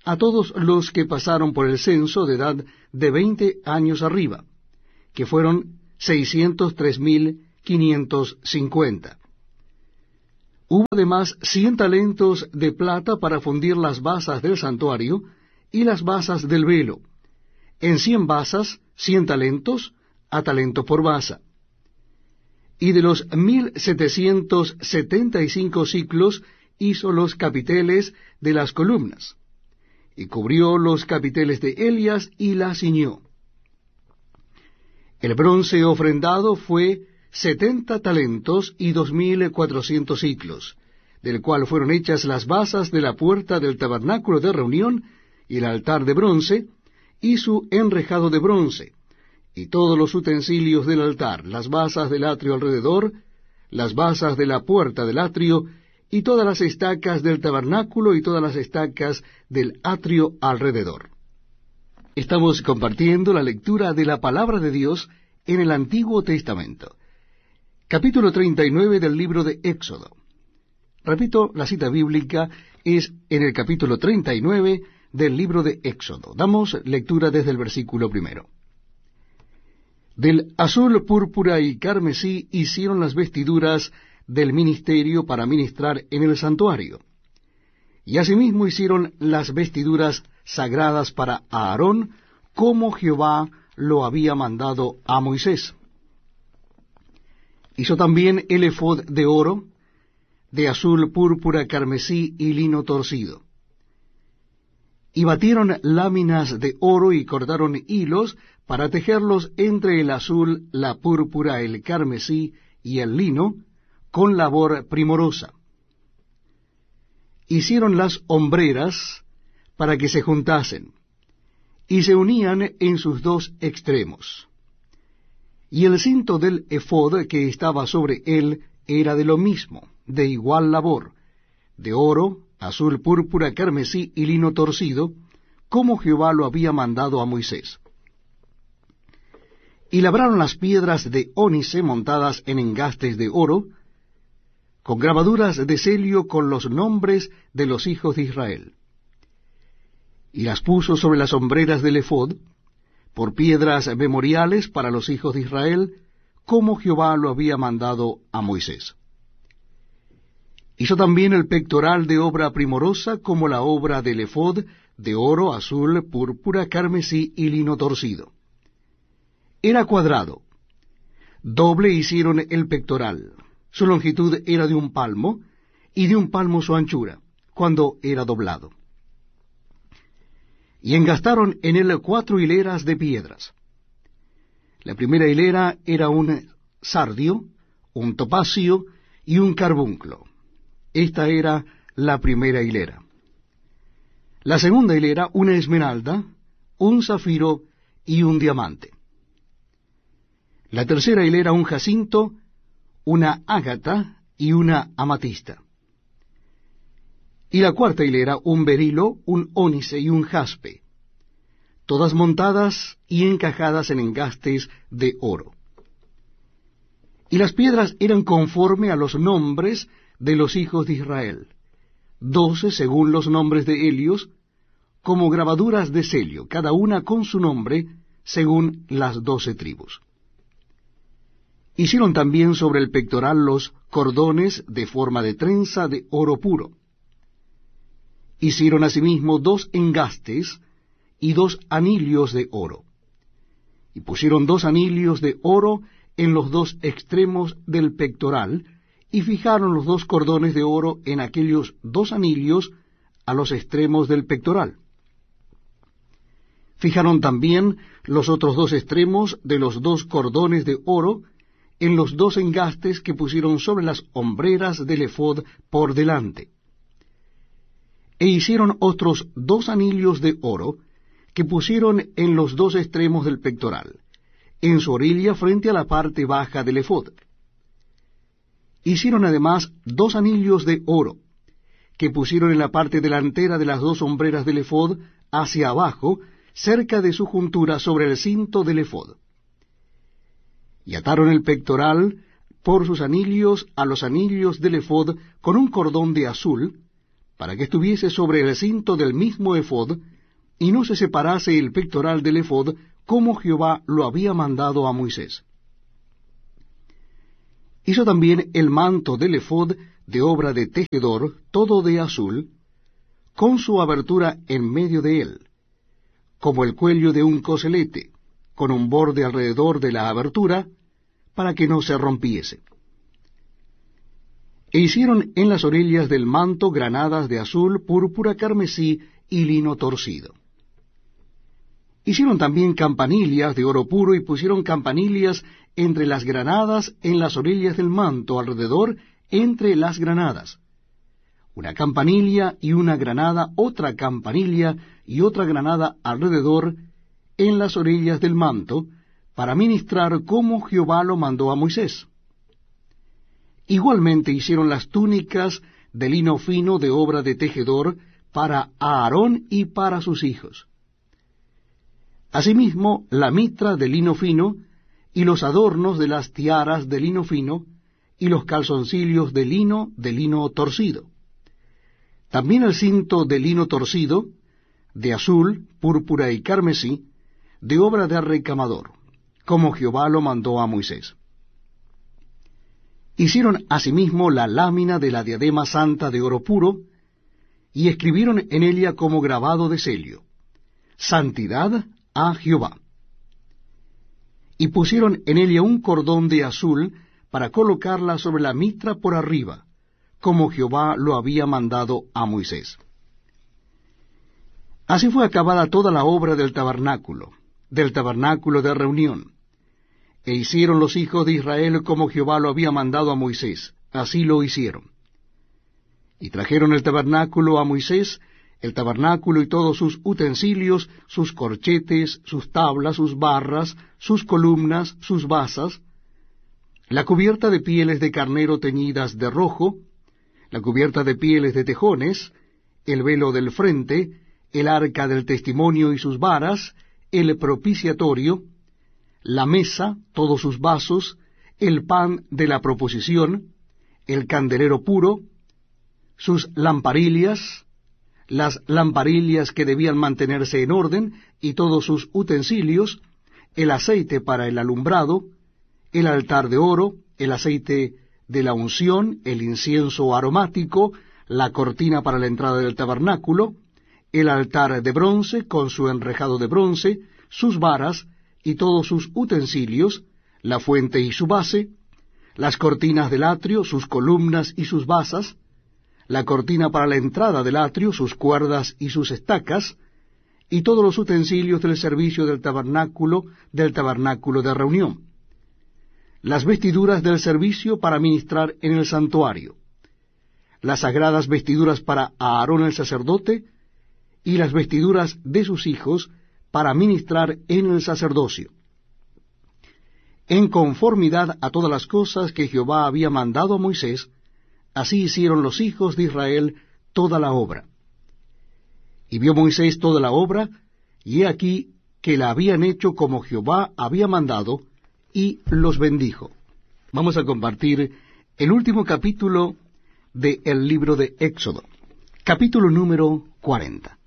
a todos los que pasaron por el censo de edad de veinte años arriba, que fueron seiscientos tres mil quinientos cincuenta. Hubo además cien talentos de plata para fundir las basas del santuario y las basas del velo, en cien basas, cien talentos, a talento por basa. Y de los mil setecientos setenta y cinco siclos hizo los capiteles de las columnas, y cubrió los capiteles de Elias y las ciñó. El bronce ofrendado fue setenta talentos y dos mil cuatrocientos siclos, del cual fueron hechas las basas de la puerta del tabernáculo de reunión, y el altar de bronce, y su enrejado de bronce, y todos los utensilios del altar, las basas del atrio alrededor, las basas de la puerta del atrio, y todas las estacas del tabernáculo, y todas las estacas del atrio alrededor. Estamos compartiendo la lectura de la palabra de Dios en el Antiguo Testamento. Capítulo treinta y nueve del libro de Éxodo. Repito, la cita bíblica es en el capítulo treinta y nueve del libro de Éxodo. Damos lectura desde el versículo primero. Del azul, púrpura y carmesí hicieron las vestiduras del ministerio para ministrar en el santuario. Y asimismo hicieron las vestiduras sagradas para Aarón, como Jehová lo había mandado a Moisés. Hizo también el efod de oro, de azul, púrpura, carmesí y lino torcido. Y batieron láminas de oro y cortaron hilos para tejerlos entre el azul, la púrpura, el carmesí y el lino, con labor primorosa. Hicieron las hombreras para que se juntasen, y se unían en sus dos extremos. Y el cinto del efod que estaba sobre él era de lo mismo, de igual labor, de oro, azul, púrpura, carmesí y lino torcido, como Jehová lo había mandado a Moisés. Y labraron las piedras de ónice montadas en engastes de oro, con grabaduras de celio con los nombres de los hijos de Israel. Y las puso sobre las hombreras del efod, por piedras memoriales para los hijos de Israel, como Jehová lo había mandado a Moisés. Hizo también el pectoral de obra primorosa, como la obra del efod, de oro, azul, púrpura, carmesí y lino torcido. Era cuadrado. Doble hicieron el pectoral. Su longitud era de un palmo, y de un palmo su anchura, cuando era doblado. Y engastaron en él cuatro hileras de piedras. La primera hilera era un sardio, un topacio y un carbunclo. Esta era la primera hilera. La segunda hilera, una esmeralda, un zafiro y un diamante. La tercera hilera, un jacinto, una ágata y una amatista. Y la cuarta hilera, un berilo, un ónice y un jaspe, todas montadas y encajadas en engastes de oro. Y las piedras eran conforme a los nombres de los hijos de Israel, doce según los nombres de Helios, como grabaduras de celio, cada una con su nombre, según las doce tribus. Hicieron también sobre el pectoral los cordones de forma de trenza de oro puro. Hicieron asimismo dos engastes y dos anillos de oro. Y pusieron dos anillos de oro en los dos extremos del pectoral, y fijaron los dos cordones de oro en aquellos dos anillos a los extremos del pectoral. Fijaron también los otros dos extremos de los dos cordones de oro en los dos engastes que pusieron sobre las hombreras del efod por delante. E hicieron otros dos anillos de oro que pusieron en los dos extremos del pectoral, en su orilla frente a la parte baja del efod. Hicieron además dos anillos de oro, que pusieron en la parte delantera de las dos hombreras del efod hacia abajo, cerca de su juntura sobre el cinto del efod. Y ataron el pectoral por sus anillos a los anillos del efod con un cordón de azul, para que estuviese sobre el cinto del mismo ephod, y no se separase el pectoral del ephod, como Jehová lo había mandado a Moisés. Hizo también el manto del ephod de obra de tejedor, todo de azul, con su abertura en medio de él, como el cuello de un coselete, con un borde alrededor de la abertura, para que no se rompiese. E hicieron en las orillas del manto granadas de azul, púrpura, carmesí y lino torcido. Hicieron también campanillas de oro puro, y pusieron campanillas entre las granadas en las orillas del manto, alrededor entre las granadas. Una campanilla y una granada, otra campanilla y otra granada alrededor en las orillas del manto, para ministrar como Jehová lo mandó a Moisés. Igualmente hicieron las túnicas de lino fino de obra de tejedor para Aarón y para sus hijos. Asimismo, la mitra de lino fino, y los adornos de las tiaras de lino fino, y los calzoncillos de lino de lino torcido. También el cinto de lino torcido, de azul, púrpura y carmesí, de obra de recamador, como Jehová lo mandó a Moisés. Hicieron asimismo la lámina de la diadema santa de oro puro, y escribieron en ella como grabado de sello: Santidad a Jehová. Y pusieron en ella un cordón de azul para colocarla sobre la mitra por arriba, como Jehová lo había mandado a Moisés. Así fue acabada toda la obra del tabernáculo, del tabernáculo de reunión. E hicieron los hijos de Israel como Jehová lo había mandado a Moisés, así lo hicieron. Y trajeron el tabernáculo a Moisés, el tabernáculo y todos sus utensilios, sus corchetes, sus tablas, sus barras, sus columnas, sus basas, la cubierta de pieles de carnero teñidas de rojo, la cubierta de pieles de tejones, el velo del frente, el arca del testimonio y sus varas, el propiciatorio, la mesa, todos sus vasos, el pan de la proposición, el candelero puro, sus lamparillas, las lamparillas que debían mantenerse en orden, y todos sus utensilios, el aceite para el alumbrado, el altar de oro, el aceite de la unción, el incienso aromático, la cortina para la entrada del tabernáculo, el altar de bronce con su enrejado de bronce, sus varas y todos sus utensilios, la fuente y su base, las cortinas del atrio, sus columnas y sus basas, la cortina para la entrada del atrio, sus cuerdas y sus estacas, y todos los utensilios del servicio del tabernáculo, del tabernáculo de reunión. Las vestiduras del servicio para ministrar en el santuario, las sagradas vestiduras para Aarón el sacerdote, y las vestiduras de sus hijos para ministrar en el sacerdocio, en conformidad a todas las cosas que Jehová había mandado a Moisés. Así hicieron los hijos de Israel toda la obra. Y vio Moisés toda la obra, y he aquí que la habían hecho como Jehová había mandado, y los bendijo. Vamos a compartir el último capítulo del libro de Éxodo, capítulo número cuarenta.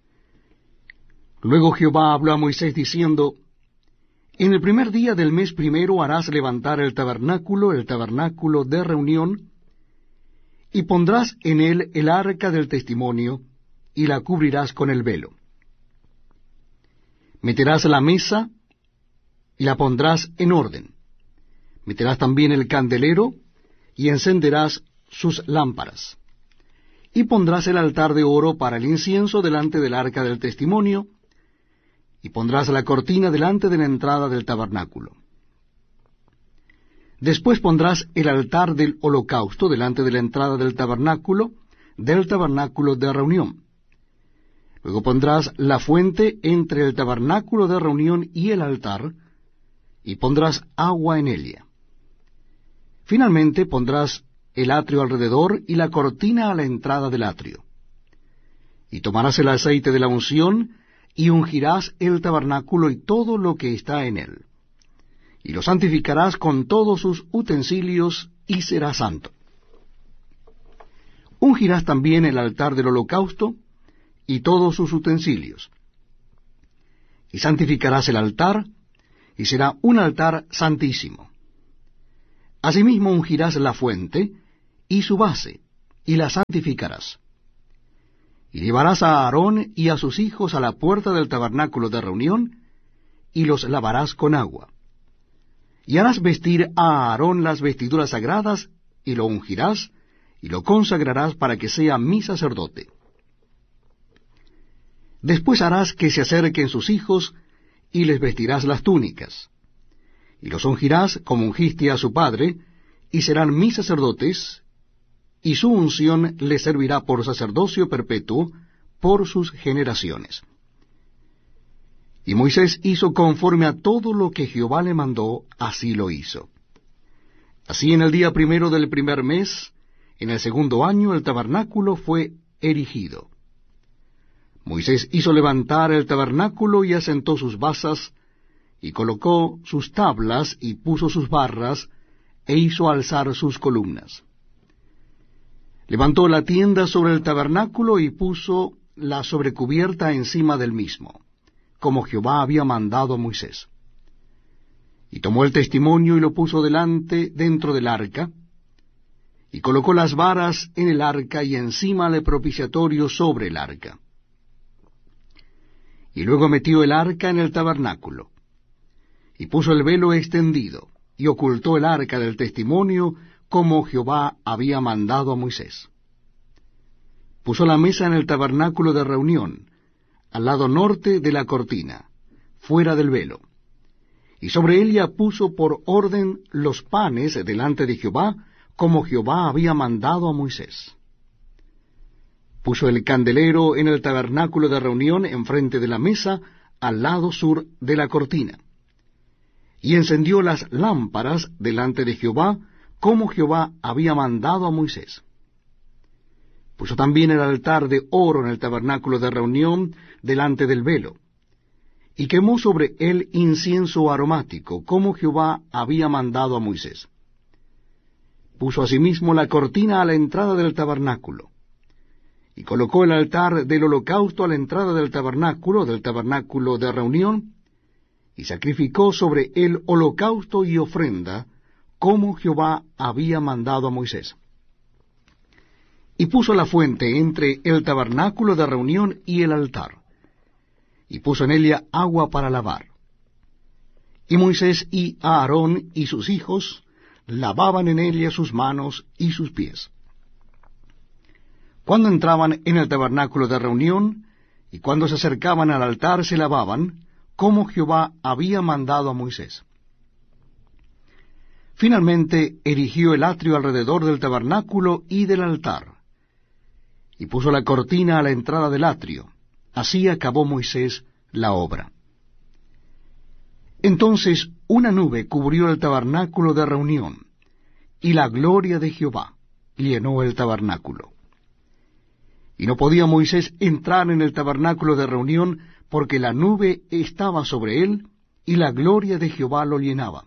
Luego Jehová habló a Moisés diciendo: En el primer día del mes primero harás levantar el tabernáculo, el tabernáculo de reunión, y pondrás en él el arca del testimonio, y la cubrirás con el velo. Meterás la mesa, y la pondrás en orden. Meterás también el candelero, y encenderás sus lámparas. Y pondrás el altar de oro para el incienso delante del arca del testimonio, y pondrás la cortina delante de la entrada del tabernáculo. Después pondrás el altar del holocausto delante de la entrada del tabernáculo, del tabernáculo de reunión. Luego pondrás la fuente entre el tabernáculo de reunión y el altar, y pondrás agua en ella. Finalmente pondrás el atrio alrededor y la cortina a la entrada del atrio. Y tomarás el aceite de la unción, y ungirás el tabernáculo y todo lo que está en él. Y lo santificarás con todos sus utensilios, y será santo. Ungirás Ungirás también el altar del holocausto y todos sus utensilios. Y santificarás el altar, y será un altar santísimo. Asimismo ungirás la fuente y su base, y la santificarás. Y llevarás a Aarón y a sus hijos a la puerta del tabernáculo de reunión, y los lavarás con agua. Y harás vestir a Aarón las vestiduras sagradas, y lo ungirás, y lo consagrarás para que sea mi sacerdote. Después harás que se acerquen sus hijos, y les vestirás las túnicas. Y los ungirás como ungiste a su padre, y serán mis sacerdotes, y su unción les servirá por sacerdocio perpetuo por sus generaciones. Y Moisés hizo conforme a todo lo que Jehová le mandó, así lo hizo. Así en el día primero del primer mes, en el segundo año, el tabernáculo fue erigido. Moisés hizo levantar el tabernáculo y asentó sus basas, y colocó sus tablas y puso sus barras, e hizo alzar sus columnas. Levantó la tienda sobre el tabernáculo y puso la sobrecubierta encima del mismo, como Jehová había mandado a Moisés. Y tomó el testimonio y lo puso delante dentro del arca, y colocó las varas en el arca y encima el propiciatorio sobre el arca. Y luego metió el arca en el tabernáculo, y puso el velo extendido, y ocultó el arca del testimonio, como Jehová había mandado a Moisés. Puso la mesa en el tabernáculo de reunión, al lado norte de la cortina, fuera del velo. Y sobre ella puso por orden los panes delante de Jehová, como Jehová había mandado a Moisés. Puso el candelero en el tabernáculo de reunión enfrente de la mesa, al lado sur de la cortina. Y encendió las lámparas delante de Jehová, como Jehová había mandado a Moisés. Puso también el altar de oro en el tabernáculo de reunión delante del velo, y quemó sobre él incienso aromático, como Jehová había mandado a Moisés. Puso asimismo la cortina a la entrada del tabernáculo, y colocó el altar del holocausto a la entrada del tabernáculo, del tabernáculo de reunión, y sacrificó sobre él holocausto y ofrenda, como Jehová había mandado a Moisés. Y puso la fuente entre el tabernáculo de reunión y el altar, y puso en ella agua para lavar. Y Moisés y Aarón y sus hijos lavaban en ella sus manos y sus pies. Cuando entraban en el tabernáculo de reunión, y cuando se acercaban al altar se lavaban, como Jehová había mandado a Moisés. Finalmente erigió el atrio alrededor del tabernáculo y del altar, y puso la cortina a la entrada del atrio. Así acabó Moisés la obra. Entonces una nube cubrió el tabernáculo de reunión, y la gloria de Jehová llenó el tabernáculo. Y no podía Moisés entrar en el tabernáculo de reunión, porque la nube estaba sobre él, y la gloria de Jehová lo llenaba.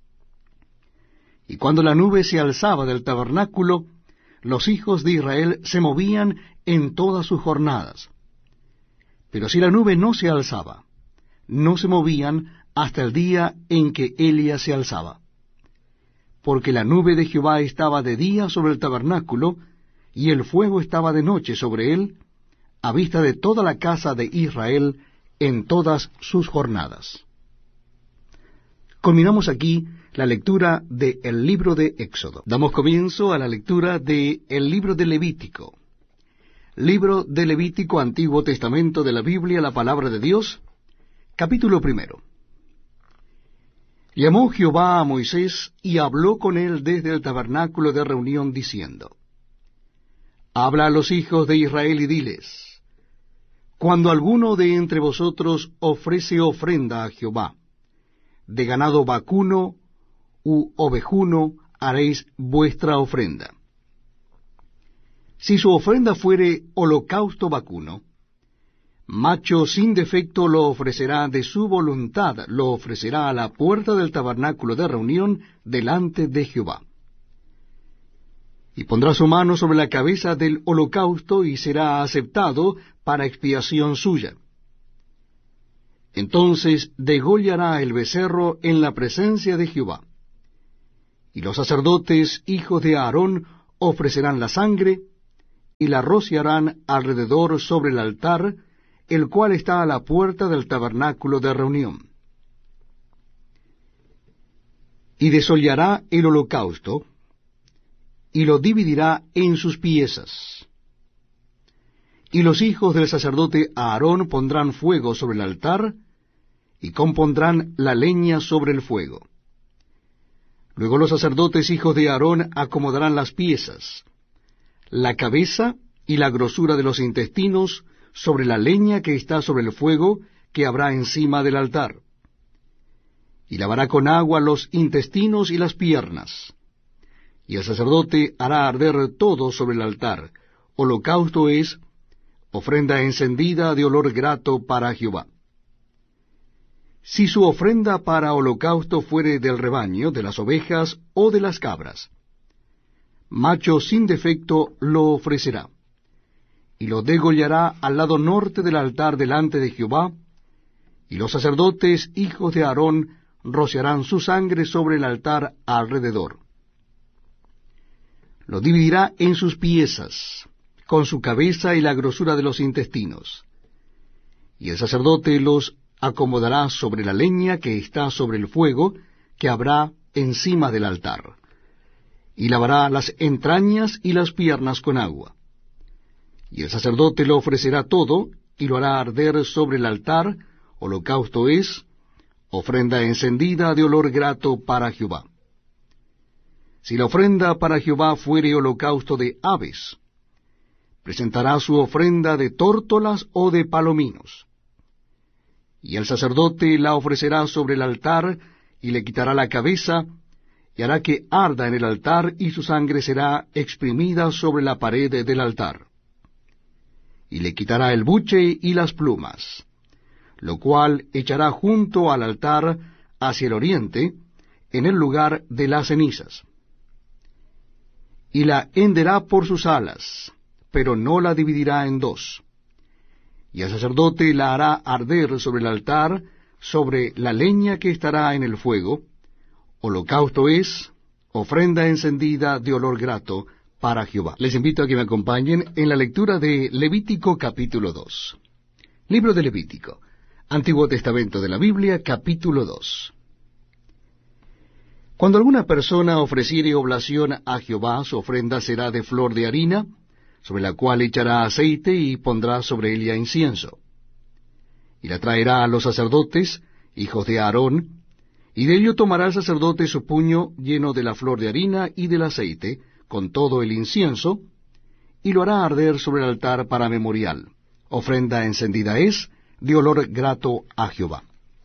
Y cuando la nube se alzaba del tabernáculo, los hijos de Israel se movían en todas sus jornadas. Pero si la nube no se alzaba, no se movían hasta el día en que Elías se alzaba. Porque la nube de Jehová estaba de día sobre el tabernáculo, y el fuego estaba de noche sobre él, a vista de toda la casa de Israel en todas sus jornadas. Culminamos aquí la lectura del libro de Éxodo. Damos comienzo a la lectura del libro de Levítico. Libro de Levítico, Antiguo Testamento de la Biblia, la palabra de Dios, capítulo primero. Llamó Jehová a Moisés y habló con él desde el tabernáculo de reunión, diciendo: Habla a los hijos de Israel y diles: Cuando alguno de entre vosotros ofrece ofrenda a Jehová, de ganado vacuno u ovejuno haréis vuestra ofrenda. Si su ofrenda fuere holocausto vacuno, macho sin defecto lo ofrecerá de su voluntad, lo ofrecerá a la puerta del tabernáculo de reunión delante de Jehová. y pondrá su mano sobre la cabeza del holocausto, y será aceptado para expiación suya. Entonces degollará el becerro en la presencia de Jehová. Y los sacerdotes, hijos de Aarón, ofrecerán la sangre, y la rociarán alrededor sobre el altar, el cual está a la puerta del tabernáculo de reunión. Y desollará el holocausto, y lo dividirá en sus piezas. Y los hijos del sacerdote Aarón pondrán fuego sobre el altar, y compondrán la leña sobre el fuego. Luego los sacerdotes, hijos de Aarón, acomodarán las piezas, la cabeza y la grosura de los intestinos sobre la leña que está sobre el fuego que habrá encima del altar. Y lavará con agua los intestinos y las piernas. Y el sacerdote hará arder todo sobre el altar. Holocausto es, ofrenda encendida de olor grato para Jehová. Si su ofrenda para holocausto fuere del rebaño, de las ovejas o de las cabras, macho sin defecto lo ofrecerá, y lo degollará al lado norte del altar delante de Jehová, y los sacerdotes, hijos de Aarón, rociarán su sangre sobre el altar alrededor. Lo dividirá en sus piezas, con su cabeza y la grosura de los intestinos, y el sacerdote los acomodará sobre la leña que está sobre el fuego que habrá encima del altar, y lavará las entrañas y las piernas con agua. Y el sacerdote lo ofrecerá todo, y lo hará arder sobre el altar. Holocausto es, ofrenda encendida de olor grato para Jehová. Si la ofrenda para Jehová fuere holocausto de aves, presentará su ofrenda de tórtolas o de palominos. Y el sacerdote la ofrecerá sobre el altar, y le quitará la cabeza, y hará que arda en el altar, y su sangre será exprimida sobre la pared del altar. Y le quitará el buche y las plumas, lo cual echará junto al altar hacia el oriente, en el lugar de las cenizas. Y la henderá por sus alas, pero no la dividirá en dos. Y el sacerdote la hará arder sobre el altar, sobre la leña que estará en el fuego. Holocausto es, ofrenda encendida de olor grato para Jehová. Les invito a que me acompañen en la lectura de Levítico capítulo dos. Libro de Levítico, Antiguo Testamento de la Biblia, capítulo dos. Cuando alguna persona ofreciere oblación a Jehová, su ofrenda será de flor de harina, sobre la cual echará aceite y pondrá sobre ella incienso. Y la traerá a los sacerdotes, hijos de Aarón, y de ello tomará el sacerdote su puño lleno de la flor de harina y del aceite, con todo el incienso, y lo hará arder sobre el altar para memorial. Ofrenda encendida es, de olor grato a Jehová.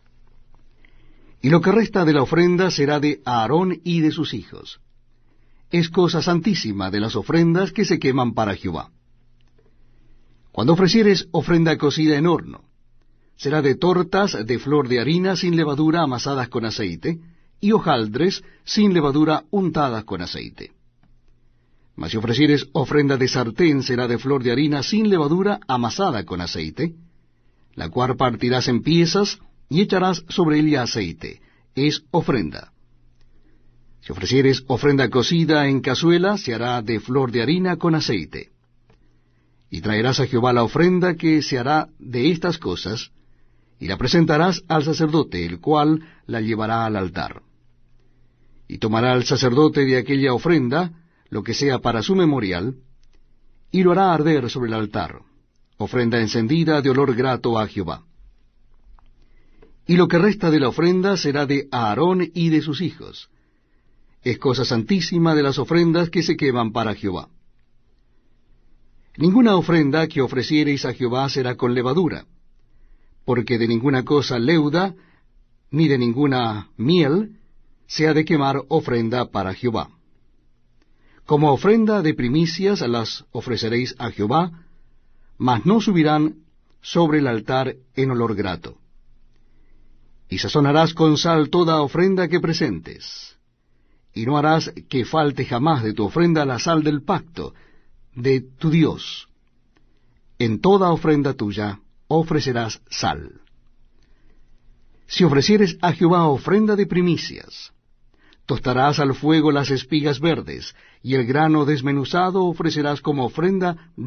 Y lo que resta de la ofrenda será de Aarón y de sus hijos. Es cosa santísima de las ofrendas que se queman para Jehová. Cuando ofrecieres ofrenda cocida en horno, será de tortas de flor de harina sin levadura amasadas con aceite, y hojaldres sin levadura untadas con aceite. Mas si ofrecieres ofrenda de sartén, será de flor de harina sin levadura amasada con aceite, la cual partirás en piezas y echarás sobre ella aceite. Es ofrenda. Si ofrecieres ofrenda cocida en cazuela, se hará de flor de harina con aceite. Y traerás a Jehová la ofrenda que se hará de estas cosas, y la presentarás al sacerdote, el cual la llevará al altar. Y tomará el sacerdote de aquella ofrenda, lo que sea para su memorial, y lo hará arder sobre el altar, ofrenda encendida de olor grato a Jehová. Y lo que resta de la ofrenda será de Aarón y de sus hijos. Es cosa santísima de las ofrendas que se queman para Jehová. Ninguna ofrenda que ofreciereis a Jehová será con levadura, porque de ninguna cosa leuda, ni de ninguna miel, se ha de quemar ofrenda para Jehová. Como ofrenda de primicias las ofreceréis a Jehová, mas no subirán sobre el altar en olor grato. Y sazonarás con sal toda ofrenda que presentes, y no harás que falte jamás de tu ofrenda la sal del pacto, de tu Dios. En toda ofrenda tuya ofrecerás sal. Si ofrecieres a Jehová ofrenda de primicias, tostarás al fuego las espigas verdes, y el grano desmenuzado ofrecerás como ofrenda